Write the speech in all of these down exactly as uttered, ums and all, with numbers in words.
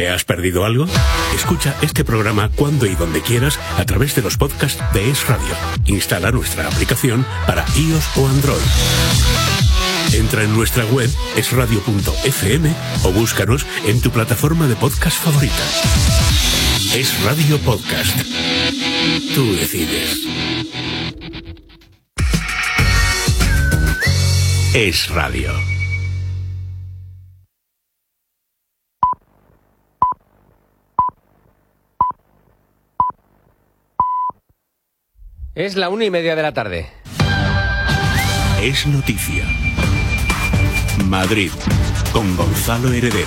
¿Te has perdido algo? Escucha este programa cuando y donde quieras a través de los podcasts de Es Radio. Instala nuestra aplicación para iOS o Android. Entra en nuestra web es radio punto efe eme o búscanos en tu plataforma de podcast favorita. Es Radio Podcast. Tú decides. Es Radio. Es la una y media de la tarde. Es noticia. Madrid, con Gonzalo Heredero.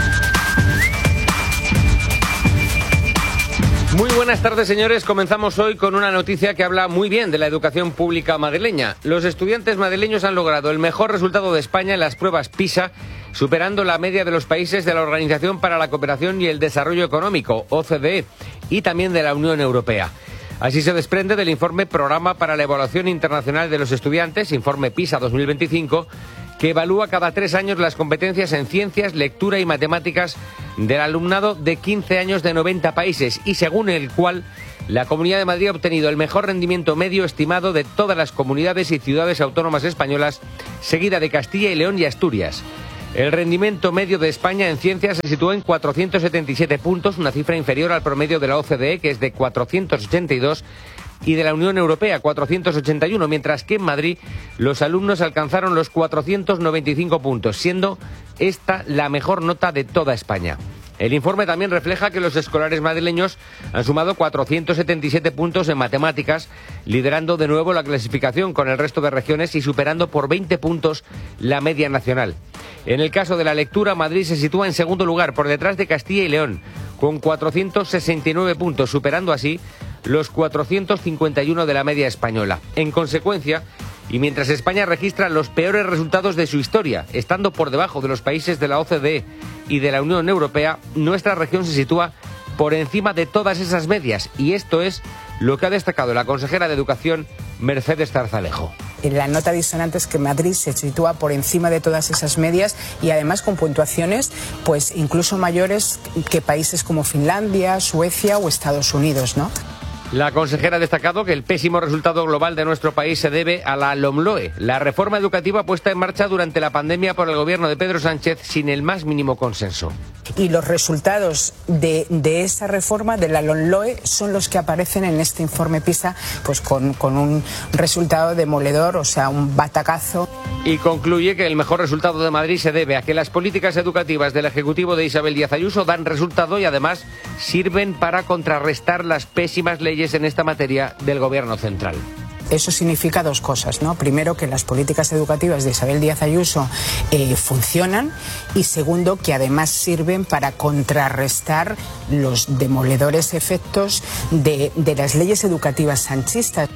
Muy buenas tardes, señores. Comenzamos hoy con una noticia que habla muy bien de la educación pública madrileña. Los estudiantes madrileños han logrado el mejor resultado de España en las pruebas PISA, superando la media de los países de la Organización para la Cooperación y el Desarrollo Económico, O C D E, y también de la Unión Europea. Así se desprende del informe Programa para la Evaluación Internacional de los Estudiantes, informe PISA dos mil veinticinco, que evalúa cada tres años las competencias en ciencias, lectura y matemáticas del alumnado de quince años de noventa países y según el cual la Comunidad de Madrid ha obtenido el mejor rendimiento medio estimado de todas las comunidades y ciudades autónomas españolas, seguida de Castilla y León y Asturias. El rendimiento medio de España en ciencias se situó en cuatrocientos setenta y siete puntos, una cifra inferior al promedio de la O C D E, que es de cuatrocientos ochenta y dos, y de la Unión Europea, cuatrocientos ochenta y uno, mientras que en Madrid los alumnos alcanzaron los cuatrocientos noventa y cinco puntos, siendo esta la mejor nota de toda España. El informe también refleja que los escolares madrileños han sumado cuatrocientos setenta y siete puntos en matemáticas, liderando de nuevo la clasificación con el resto de regiones y superando por veinte puntos la media nacional. En el caso de la lectura, Madrid se sitúa en segundo lugar, por detrás de Castilla y León, con cuatrocientos sesenta y nueve puntos, superando así los cuatrocientos cincuenta y uno de la media española. En consecuencia, y mientras España registra los peores resultados de su historia, estando por debajo de los países de la O C D E y de la Unión Europea, nuestra región se sitúa por encima de todas esas medias, y esto es lo que ha destacado la consejera de Educación, Mercedes Zarzalejo. La nota disonante es que Madrid se sitúa por encima de todas esas medias y además con puntuaciones pues incluso mayores que países como Finlandia, Suecia o Estados Unidos, ¿no? La consejera ha destacado que el pésimo resultado global de nuestro país se debe a la LOMLOE, la reforma educativa puesta en marcha durante la pandemia por el gobierno de Pedro Sánchez sin el más mínimo consenso. Y los resultados de, de esa reforma, de la LOMLOE, son los que aparecen en este informe PISA, pues con, con un resultado demoledor, o sea, un batacazo. Y concluye que el mejor resultado de Madrid se debe a que las políticas educativas del Ejecutivo de Isabel Díaz Ayuso dan resultado y además sirven para contrarrestar las pésimas leyes en esta materia del Gobierno central. Eso significa dos cosas, ¿no? Primero, que las políticas educativas de Isabel Díaz Ayuso eh, funcionan, y segundo, que además sirven para contrarrestar los demoledores efectos de, de las leyes educativas sanchistas.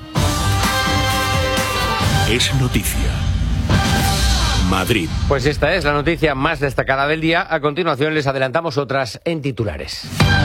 Es noticia. Madrid. Pues esta es la noticia más destacada del día. A continuación les adelantamos otras en titulares.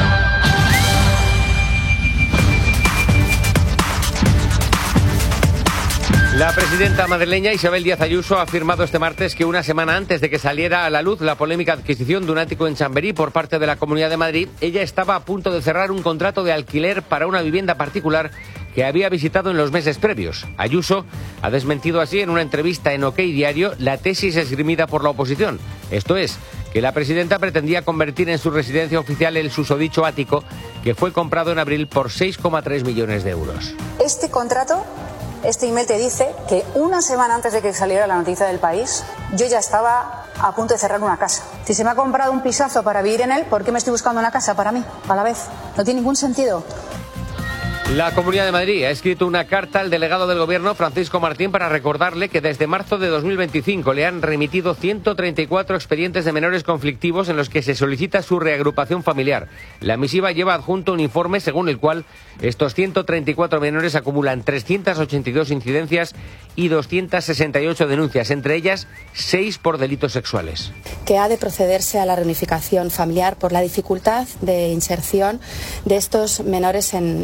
La presidenta madrileña Isabel Díaz Ayuso ha afirmado este martes que una semana antes de que saliera a la luz la polémica adquisición de un ático en Chamberí por parte de la Comunidad de Madrid, ella estaba a punto de cerrar un contrato de alquiler para una vivienda particular que había visitado en los meses previos. Ayuso ha desmentido así en una entrevista en OK Diario la tesis esgrimida por la oposición. Esto es, que la presidenta pretendía convertir en su residencia oficial el susodicho ático que fue comprado en abril por seis coma tres millones de euros. Este contrato... Este email te dice que una semana antes de que saliera la noticia del País, yo ya estaba a punto de cerrar una casa. Si se me ha comprado un pisazo para vivir en él, ¿por qué me estoy buscando una casa para mí a la vez? No tiene ningún sentido. La Comunidad de Madrid ha escrito una carta al delegado del Gobierno, Francisco Martín, para recordarle que desde marzo de dos mil veinticinco le han remitido ciento treinta y cuatro expedientes de menores conflictivos en los que se solicita su reagrupación familiar. La misiva lleva adjunto un informe según el cual estos ciento treinta y cuatro menores acumulan trescientas ochenta y dos incidencias y doscientas sesenta y ocho denuncias, entre ellas seis por delitos sexuales. Que ha de procederse a la reunificación familiar por la dificultad de inserción de estos menores en, en nuestro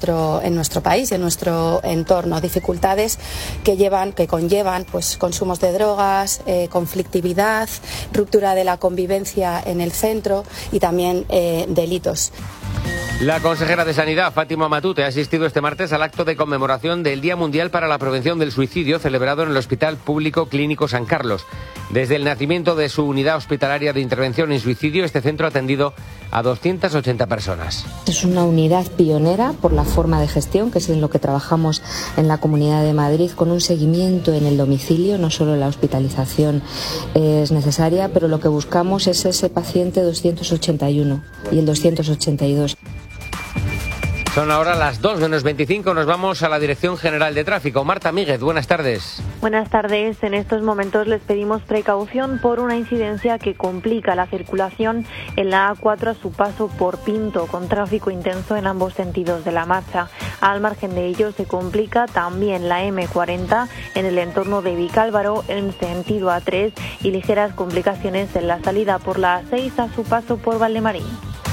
nuestro, en nuestro país y en nuestro entorno. Dificultades que llevan, que conllevan pues consumos de drogas, eh, conflictividad, ruptura de la convivencia en el centro y también eh, delitos. La consejera de Sanidad, Fátima Matute, ha asistido este martes al acto de conmemoración del Día Mundial para la Prevención del Suicidio, celebrado en el Hospital Público Clínico San Carlos. Desde el nacimiento de su unidad hospitalaria de intervención en suicidio, este centro ha atendido a doscientas ochenta personas. Es una unidad pionera por la forma de gestión, que es en lo que trabajamos en la Comunidad de Madrid, con un seguimiento en el domicilio. No solo la hospitalización es necesaria, pero lo que buscamos es ese paciente doscientos ochenta y uno y el doscientos ochenta y dos. Son ahora las dos menos veinticinco, nos vamos a la Dirección General de Tráfico. Marta Míguez, buenas tardes. Buenas tardes. En estos momentos les pedimos precaución por una incidencia que complica la circulación en la A cuatro a su paso por Pinto, con tráfico intenso en ambos sentidos de la marcha. Al margen de ello, se complica también la eme cuarenta en el entorno de Vicálvaro en sentido A tres y ligeras complicaciones en la salida por la A seis a su paso por Valdemarín.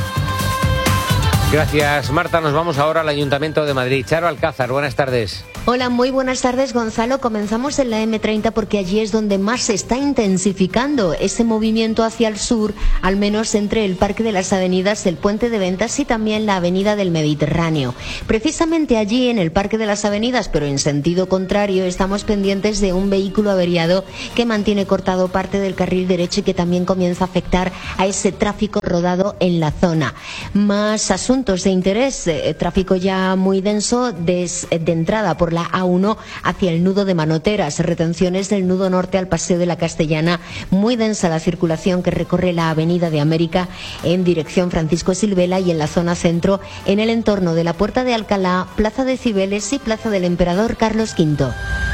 Gracias, Marta. Nos vamos ahora al Ayuntamiento de Madrid. Charo Alcázar, buenas tardes. Hola, muy buenas tardes, Gonzalo. Comenzamos en la eme treinta porque allí es donde más se está intensificando ese movimiento hacia el sur, al menos entre el Parque de las Avenidas, el Puente de Ventas y también la Avenida del Mediterráneo. Precisamente allí, en el Parque de las Avenidas, pero en sentido contrario, estamos pendientes de un vehículo averiado que mantiene cortado parte del carril derecho y que también comienza a afectar a ese tráfico rodado en la zona. Más asuntos de interés, eh, tráfico ya muy denso des, de entrada por la A uno hacia el nudo de Manoteras, retenciones del nudo norte al Paseo de la Castellana, muy densa la circulación que recorre la Avenida de América en dirección Francisco Silvela y en la zona centro en el entorno de la Puerta de Alcalá, Plaza de Cibeles y Plaza del Emperador Carlos quinto.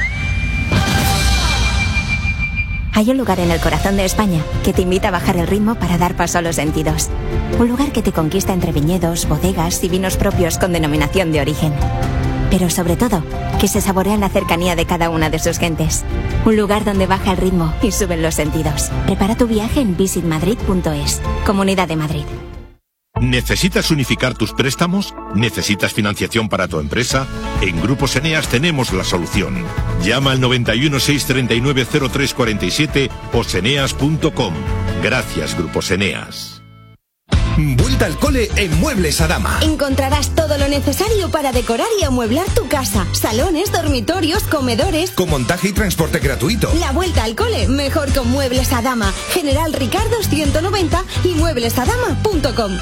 Hay un lugar en el corazón de España que te invita a bajar el ritmo para dar paso a los sentidos. Un lugar que te conquista entre viñedos, bodegas y vinos propios con denominación de origen. Pero sobre todo, que se saborea en la cercanía de cada una de sus gentes. Un lugar donde baja el ritmo y suben los sentidos. Prepara tu viaje en visit madrid punto es. Comunidad de Madrid. ¿Necesitas unificar tus préstamos? ¿Necesitas financiación para tu empresa? En Grupos Eneas tenemos la solución. Llama al noventa y uno, seiscientos treinta y nueve, cero tres cuarenta y siete o seneas punto com. Gracias, Grupos Eneas. Vuelta al cole en Muebles Adama. Encontrarás todo lo necesario para decorar y amueblar tu casa. Salones, dormitorios, comedores. Con montaje y transporte gratuito. La vuelta al cole mejor con Muebles Adama. General Ricardo ciento noventa y muebles adama punto com.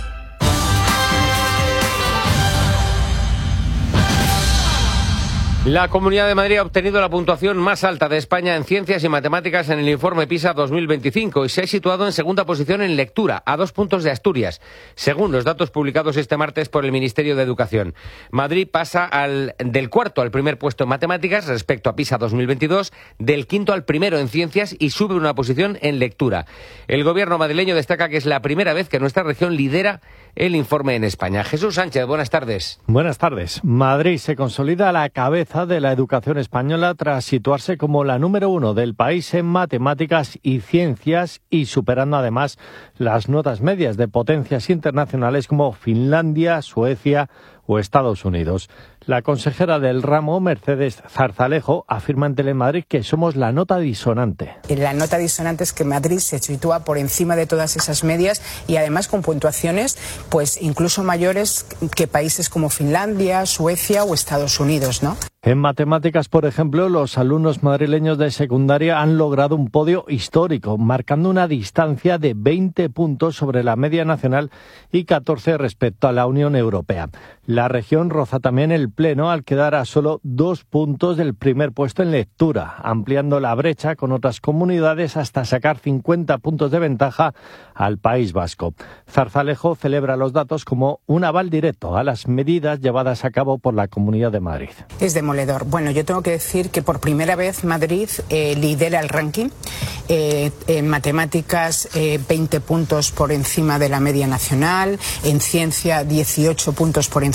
La Comunidad de Madrid ha obtenido la puntuación más alta de España en ciencias y matemáticas en el informe PISA dos mil veinticinco y se ha situado en segunda posición en lectura, a dos puntos de Asturias, según los datos publicados este martes por el Ministerio de Educación. Madrid pasa al, del cuarto al primer puesto en matemáticas respecto a PISA dos mil veintidós, del quinto al primero en ciencias y sube una posición en lectura. El gobierno madrileño destaca que es la primera vez que nuestra región lidera el informe en España. Jesús Sánchez, buenas tardes. Buenas tardes. Madrid se consolida a la cabeza de la educación española tras situarse como la número uno del país en matemáticas y ciencias y superando además las notas medias de potencias internacionales como Finlandia, Suecia o Estados Unidos. La consejera del ramo, Mercedes Zarzalejo, afirma en Telemadrid que somos la nota disonante. La nota disonante es que Madrid se sitúa por encima de todas esas medias y además con puntuaciones pues incluso mayores que países como Finlandia, Suecia o Estados Unidos, ¿no? En matemáticas, por ejemplo, los alumnos madrileños de secundaria han logrado un podio histórico, marcando una distancia de veinte puntos sobre la media nacional y catorce respecto a la Unión Europea. La región roza también el pleno al quedar a solo dos puntos del primer puesto en lectura, ampliando la brecha con otras comunidades hasta sacar cincuenta puntos de ventaja al País Vasco. Zarzalejo celebra los datos como un aval directo a las medidas llevadas a cabo por la Comunidad de Madrid. Es demoledor. Bueno, yo tengo que decir que por primera vez Madrid eh, lidera el ranking. Eh, en matemáticas, eh, veinte puntos por encima de la media nacional. En ciencia, dieciocho puntos por encima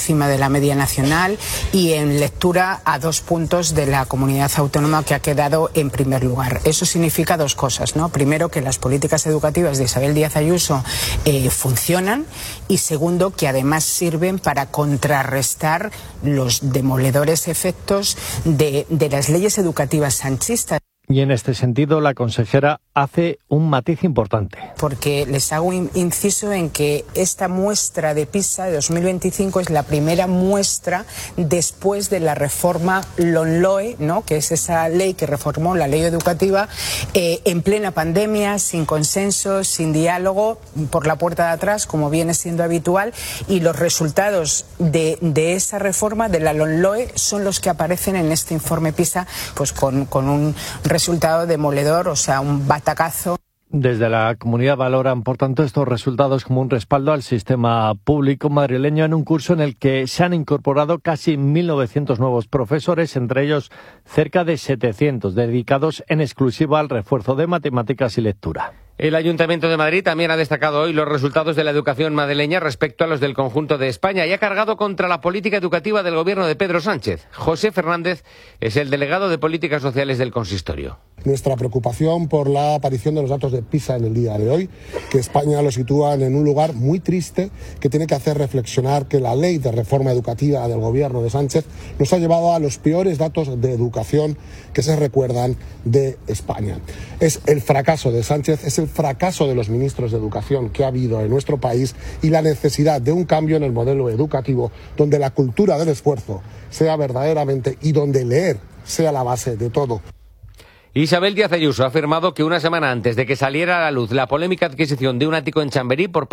encima de la media nacional y en lectura a dos puntos de la comunidad autónoma que ha quedado en primer lugar. Eso significa dos cosas, ¿no? Primero, que las políticas educativas de Isabel Díaz Ayuso eh, funcionan, y segundo, que además sirven para contrarrestar los demoledores efectos de, de las leyes educativas sanchistas. Y en este sentido, la consejera hace un matiz importante. Porque les hago un inciso en que esta muestra de PISA de dos mil veinticinco es la primera muestra después de la reforma LOMLOE, ¿no?, que es esa ley que reformó la ley educativa eh, en plena pandemia, sin consenso, sin diálogo, por la puerta de atrás, como viene siendo habitual, y los resultados de, de esa reforma, de la LOMLOE, son los que aparecen en este informe PISA, pues con, con un resultado demoledor, o sea, un batacazo. Desde la comunidad valoran, por tanto, estos resultados como un respaldo al sistema público madrileño en un curso en el que se han incorporado casi mil novecientos nuevos profesores, entre ellos cerca de setecientos dedicados en exclusiva al refuerzo de matemáticas y lectura. El Ayuntamiento de Madrid también ha destacado hoy los resultados de la educación madrileña respecto a los del conjunto de España y ha cargado contra la política educativa del gobierno de Pedro Sánchez. José Fernández es el delegado de Políticas Sociales del consistorio. Nuestra preocupación por la aparición de los datos de PISA en el día de hoy, que España lo sitúan en un lugar muy triste, que tiene que hacer reflexionar que la ley de reforma educativa del gobierno de Sánchez nos ha llevado a los peores datos de educación que se recuerdan de España. Es el fracaso de Sánchez, es el fracaso de los ministros de educación que ha habido en nuestro país y la necesidad de un cambio en el modelo educativo donde la cultura del esfuerzo sea verdaderamente y donde leer sea la base de todo. Isabel Díaz Ayuso ha afirmado que una semana antes de que saliera a la luz la polémica adquisición de un ático en Chamberí por